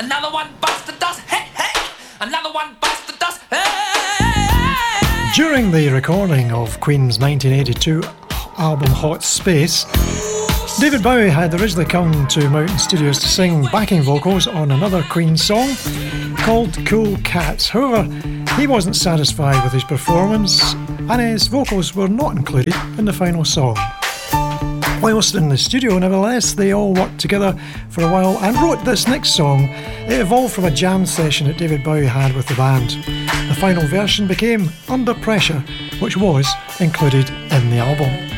another one bites the dust. Hey, hey, another one bites the dust. Hey. During the recording of Queen's 1982 album Hot Space, David Bowie had originally come to Mountain Studios to sing backing vocals on another Queen song called Cool Cats. However, he wasn't satisfied with his performance and his vocals were not included in the final song. Whilst in the studio, nevertheless, they all worked together for a while and wrote this next song. It evolved from a jam session that David Bowie had with the band. The final version became Under Pressure, which was included in the album.